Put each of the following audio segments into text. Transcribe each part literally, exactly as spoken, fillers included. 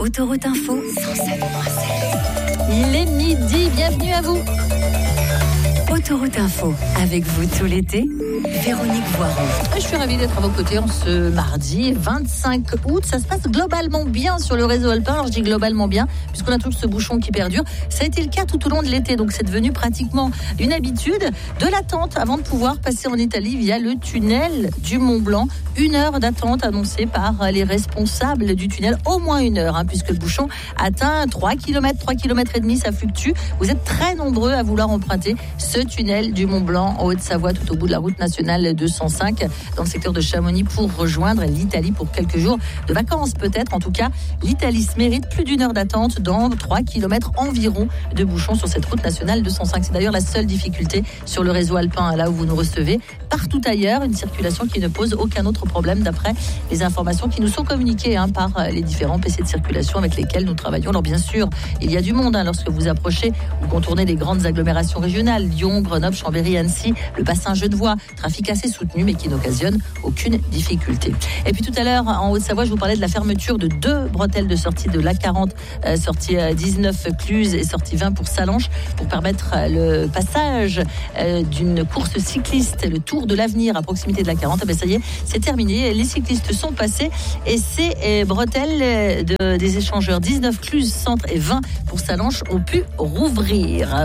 Autoroute Info, cent sept point sept. Il est midi, bienvenue à vous. Autoroute Info, avec vous tout l'été, Véronique Voiron. Je suis ravie d'être à vos côtés en ce mardi vingt-cinq août. Ça se passe globalement bien sur le réseau alpin. Alors je dis globalement bien, puisqu'on a toujours ce bouchon qui perdure. Ça a été le cas tout au long de l'été, donc c'est devenu pratiquement une habitude de l'attente avant de pouvoir passer en Italie via le tunnel du Mont Blanc. Une heure d'attente annoncée par les responsables du tunnel, au moins une heure, hein, puisque le bouchon atteint trois kilomètres, trois kilomètres et demi, ça fluctue. Vous êtes très nombreux à vouloir emprunter ce tunnel du Mont Blanc en Haute-Savoie, tout au bout de la route nationale deux cent cinq, dans le secteur de Chamonix, pour rejoindre l'Italie pour quelques jours de vacances peut-être. En tout cas, l'Italie se mérite plus d'une heure d'attente dans trois kilomètres environ de bouchons sur cette route nationale deux cent cinq. C'est d'ailleurs la seule difficulté sur le réseau alpin, là où vous nous recevez. Partout ailleurs, une circulation qui ne pose aucun autre problème d'après les informations qui nous sont communiquées hein, par les différents P C de circulation avec lesquels nous travaillons. Alors bien sûr, il y a du monde hein, lorsque vous approchez ou contournez les grandes agglomérations régionales, Lyon, Grenoble, Chambéry, Annecy, le bassin Genevois, trafic assez soutenu mais qui n'occasionne aucune difficulté. Et puis tout à l'heure, en Haute-Savoie, je vous parlais de la fermeture de deux bretelles de sortie de l'A quarante, euh, sortie dix-neuf Cluse et sortie vingt pour Sallanches, pour permettre le passage euh, d'une course cycliste, le Tour de l'avenir à proximité de l'A quarante. Ah ben ça y est, c'est terminé. Les cyclistes sont passés et ces euh, bretelles de, des échangeurs dix-neuf Cluse, Centre et vingt pour Sallanches ont pu rouvrir.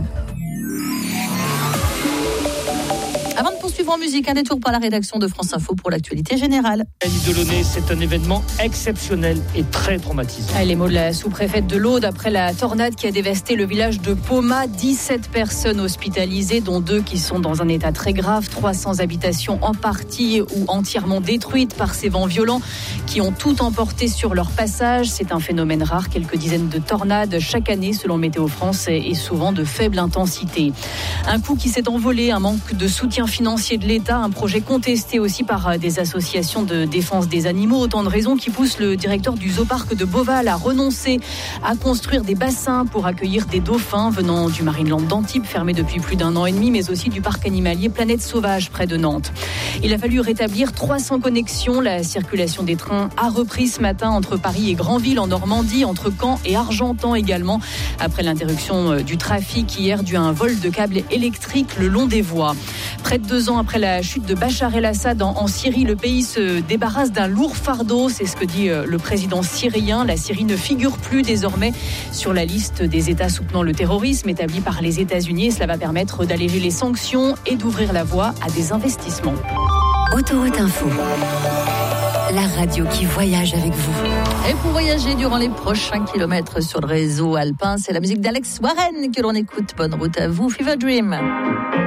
Avant de poursuivre en musique, un détour par la rédaction de France Info pour l'actualité générale. L'île de Launay, c'est un événement exceptionnel et très traumatisant. Les mots de la sous-préfète de l'Aude après la tornade qui a dévasté le village de Poma. dix-sept personnes hospitalisées, dont deux qui sont dans un état très grave. trois cents habitations en partie ou entièrement détruites par ces vents violents qui ont tout emporté sur leur passage. C'est un phénomène rare, quelques dizaines de tornades chaque année selon Météo France et souvent de faible intensité. Un coût qui s'est envolé, un manque de soutien financier de l'État, un projet contesté aussi par des associations de défense des animaux. Autant de raisons qui poussent le directeur du zooparc de Beauval à renoncer à construire des bassins pour accueillir des dauphins venant du Marineland d'Antibes, fermé depuis plus d'un an et demi, mais aussi du parc animalier Planète Sauvage près de Nantes. Il a fallu rétablir trois cents connexions. La circulation des trains a repris ce matin entre Paris et Granville en Normandie, entre Caen et Argentan également, après l'interruption du trafic hier dû à un vol de câbles électriques le long des voies. Près de deux ans après la chute de Bachar el-Assad en, en Syrie, le pays se débarrasse d'un lourd fardeau. C'est ce que dit le président syrien. La Syrie ne figure plus désormais sur la liste des États soutenant le terrorisme établie par les États-Unis. Cela va permettre d'alléger les sanctions et d'ouvrir la voie à des investissements. Autoroute Info, la radio qui voyage avec vous. Et pour voyager durant les prochains kilomètres sur le réseau alpin, c'est la musique d'Alex Warren que l'on écoute. Bonne route à vous, Fever Dream.